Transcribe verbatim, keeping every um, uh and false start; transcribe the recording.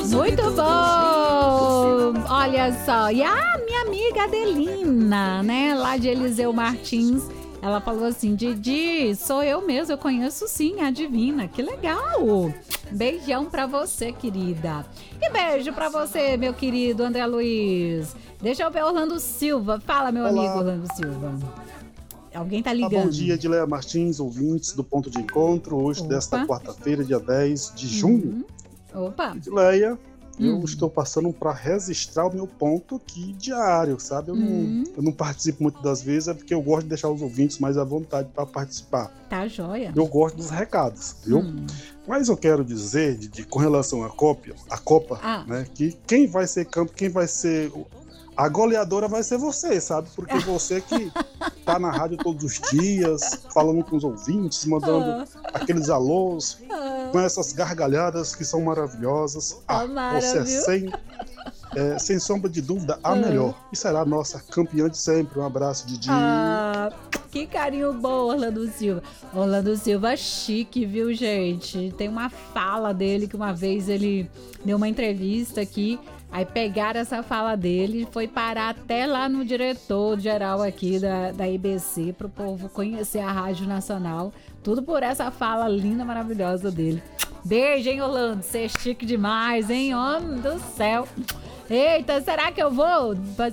Muito bom! Olha só, e a minha amiga Adelina, né, lá de Eliseu Martins, ela falou assim: Didi, sou eu mesmo, eu conheço sim a Divina, que legal! Beijão pra você, querida. E beijo pra você, meu querido André Luiz. Deixa eu ver Orlando Silva. Fala, meu Olá. amigo Orlando Silva. Alguém tá ligando. Ah, bom dia, Edileia Martins, ouvintes do Ponto de Encontro, hoje Opa. desta quarta-feira, dia dez de junho. Uhum. Opa. Edileia, eu Uhum. estou passando para registrar o meu ponto aqui diário, sabe? Eu, Uhum. não, eu não participo muito das vezes, é porque eu gosto de deixar os ouvintes mais à vontade para participar. Tá joia. Eu gosto dos recados, viu? Hum. Mas eu quero dizer, de, de, com relação à Copa, a Copa, Ah. né, que quem vai ser campo, quem vai ser... A goleadora vai ser você, sabe? Porque você que tá na rádio todos os dias, falando com os ouvintes, mandando Ah. aqueles alôs, Ah. com essas gargalhadas que são maravilhosas. Ah, Tomara, você é viu? sem, é, sem sombra de dúvida, a Ah. melhor. E será a nossa campeã de sempre. Um abraço, Didi. Ah, que carinho bom, Orlando Silva. Orlando Silva chique, viu, gente? Tem uma fala dele que uma vez ele deu uma entrevista aqui. Aí pegaram essa fala dele, foi parar até lá no diretor-geral aqui da, da I B C, pro povo conhecer a Rádio Nacional. Tudo por essa fala linda, maravilhosa dele. Beijo, hein, Orlando? Você é chique demais, hein? Homem do céu. Eita, será que eu vou fazer